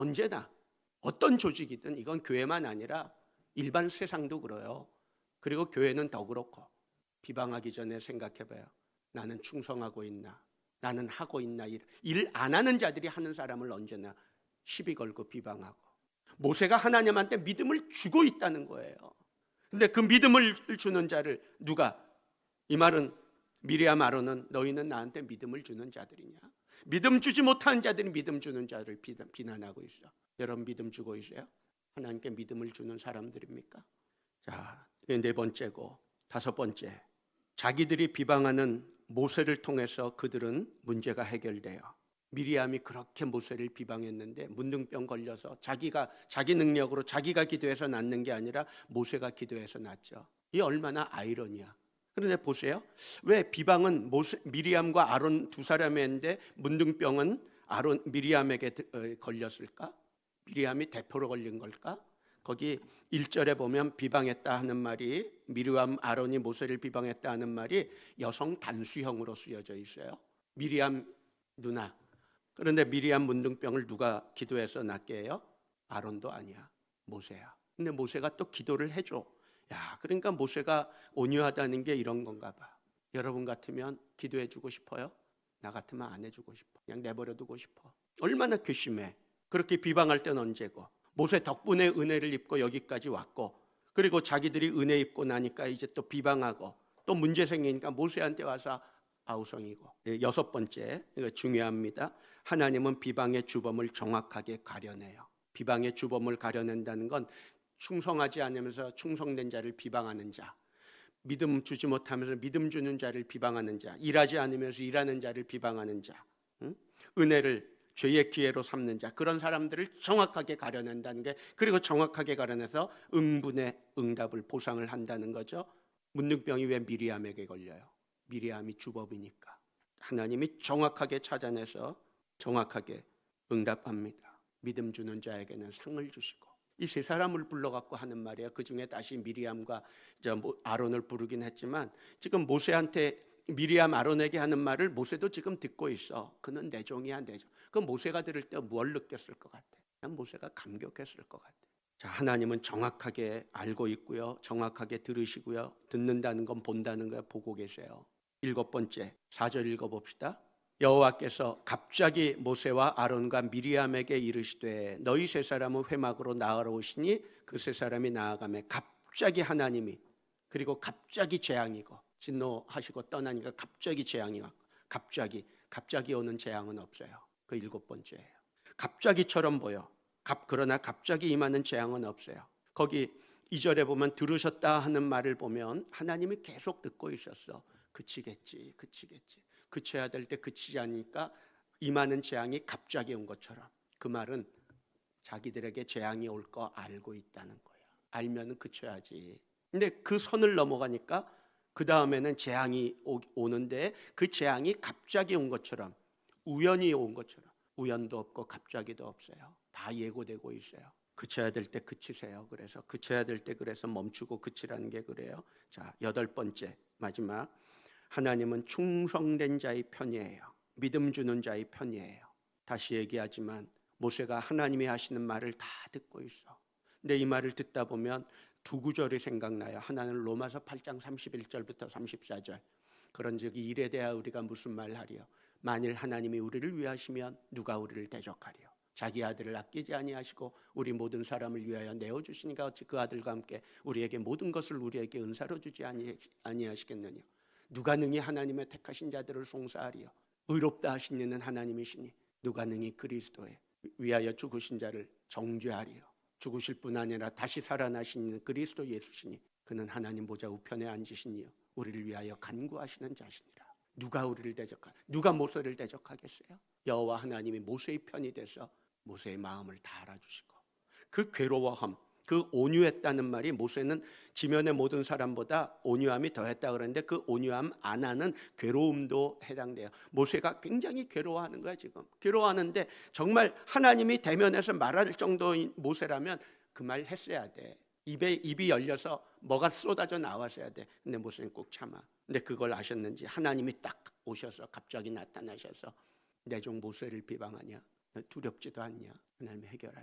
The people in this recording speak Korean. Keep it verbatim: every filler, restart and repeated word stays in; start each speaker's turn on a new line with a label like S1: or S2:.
S1: 언제나 어떤 조직이든, 이건 교회만 아니라 일반 세상도 그래요. 그리고 교회는 더 그렇고, 비방하기 전에 생각해봐요. 나는 충성하고 있나? 나는 하고 있나? 일 안 하는 자들이 하는 사람을 언제나 시비 걸고 비방하고. 모세가 하나님한테 믿음을 주고 있다는 거예요. 근데 그 믿음을 주는 자를 누가? 이 말은 미리암 아론은 너희는 나한테 믿음을 주는 자들이냐? 믿음 주지 못하는 자들이 믿음 주는 자를 비난하고 있어. 여러분 믿음 주고 있어요? 하나님께 믿음을 주는 사람들입니까? 자, 이게 네 번째고, 다섯 번째, 자기들이 비방하는 모세를 통해서 그들은 문제가 해결돼요. 미리암이 그렇게 모세를 비방했는데 문둥병 걸려서 자기가 자기 능력으로 자기가 기도해서 낫는 게 아니라 모세가 기도해서 낫죠. 이 얼마나 아이러니야. 그런데 보세요. 왜 비방은 모세, 미리암과 아론 두 사람이 했는데 문둥병은 아론 미리암에게 걸렸을까? 미리암이 대표로 걸린 걸까? 거기 일 절에 보면 비방했다 하는 말이, 미리암 아론이 모세를 비방했다 하는 말이 여성 단수형으로 쓰여져 있어요. 미리암 누나. 그런데 미리암 문둥병을 누가 기도해서 낫게 해요? 아론도 아니야, 모세야. 근데 모세가 또 기도를 해줘. 야, 그러니까 모세가 온유하다는 게 이런 건가 봐. 여러분 같으면 기도해 주고 싶어요? 나 같으면 안 해주고 싶어. 그냥 내버려 두고 싶어. 얼마나 괘씸해. 그렇게 비방할 땐 언제고. 모세 덕분에 은혜를 입고 여기까지 왔고, 그리고 자기들이 은혜 입고 나니까 이제 또 비방하고, 또 문제 생기니까 모세한테 와서 아우성이고. 여섯 번째, 이거 중요합니다. 하나님은 비방의 주범을 정확하게 가려내요. 비방의 주범을 가려낸다는 건 충성하지 않으면서 충성된 자를 비방하는 자, 믿음 주지 못하면서 믿음 주는 자를 비방하는 자, 일하지 않으면서 일하는 자를 비방하는 자, 응? 은혜를 죄의 기회로 삼는 자, 그런 사람들을 정확하게 가려낸다는 게, 그리고 정확하게 가려내서 응분의 응답을 보상을 한다는 거죠. 문둥병이 왜 미리암에게 걸려요? 미리암이 주범이니까. 하나님이 정확하게 찾아내서 정확하게 응답합니다. 믿음 주는 자에게는 상을 주시고. 이 세 사람을 불러갖고 하는 말이에요. 그 중에 다시 미리암과 아론을 부르긴 했지만, 지금 모세한테 미리암 아론에게 하는 말을 모세도 지금 듣고 있어. 그는 내 종이야, 내 종. 그 모세가 들을 때 뭘 느꼈을 것 같아? 그냥 모세가 감격했을 것 같아. 자, 하나님은 정확하게 알고 있고요, 정확하게 들으시고요, 듣는다는 건 본다는 걸 보고 계세요. 일곱 번째, 사 절 읽어봅시다. 여호와께서 갑자기 모세와 아론과 미리암에게 이르시되 너희 세 사람은 회막으로 나아가 오시니 그 세 사람이 나아가매 갑자기 하나님이, 그리고 갑자기 재앙이고, 진노하시고 떠나니까 갑자기 재앙이 왔고, 갑자기 갑자기 오는 재앙은 없어요. 그 일곱 번째예요. 갑자기처럼 보여. 갑 그러나 갑자기 임하는 재앙은 없어요. 거기 이 절에 보면 들으셨다 하는 말을 보면 하나님이 계속 듣고 있었어. 그치겠지, 그치겠지. 그쳐야 될 때 그치지 않으니까 임하는 재앙이 갑자기 온 것처럼. 그 말은 자기들에게 재앙이 올 거 알고 있다는 거야. 알면은 그쳐야지. 근데 그 선을 넘어가니까 그 다음에는 재앙이 오는데 그 재앙이 갑자기 온 것처럼, 우연히 온 것처럼. 우연도 없고 갑자기도 없어요. 다 예고되고 있어요. 그쳐야 될 때 그치세요. 그래서 그쳐야 될 때 그래서 멈추고 그치라는 게 그래요. 자, 여덟 번째, 마지막. 하나님은 충성된 자의 편이에요. 믿음 주는 자의 편이에요. 다시 얘기하지만 모세가 하나님이 하시는 말을 다 듣고 있어. 근데 이 말을 듣다 보면 두 구절이 생각나요. 하나는 로마서 팔 장 삼십일 절부터 삼십사 절. 그런즉 이 일에 대하여 우리가 무슨 말 하리요? 만일 하나님이 우리를 위하시면 누가 우리를 대적하리요? 자기 아들을 아끼지 아니하시고 우리 모든 사람을 위하여 내어주시니까 어찌 그 아들과 함께 우리에게 모든 것을 우리에게 은사로 주지 아니하시겠느냐? 누가 능히 하나님의 택하신 자들을 송사하리요? 의롭다 하신 이는 하나님이시니 누가 능히 그리스도에 위하여 죽으신 자를 정죄하리요? 죽으실 뿐 아니라 다시 살아나신 이는 그리스도 예수시니 그는 하나님 보좌 우편에 앉으시니요 우리를 위하여 간구하시는 자시니라. 누가 우리를 대적하 누가 모세를 대적하겠어요? 여호와 하나님이 모세의 편이 돼서 모세의 마음을 다 알아주시고, 그 괴로워함, 그 온유했다는 말이, 모세는 지면의 모든 사람보다 온유함이 더했다 그랬는데 그 온유함 안 하는 괴로움도 해당돼요. 모세가 굉장히 괴로워하는 거야. 지금 괴로워하는데 정말 하나님이 대면해서 말할 정도인 모세라면 그 말 했어야 돼. 입에 입이 열려서 뭐가 쏟아져 나왔어야 돼. 근데 모세는 꾹 참아. 근데 그걸 아셨는지 하나님이 딱 오셔서 갑자기 나타나셔서 내 종 모세를 비방하냐? 너 두렵지도 않냐? 하나님이 해결할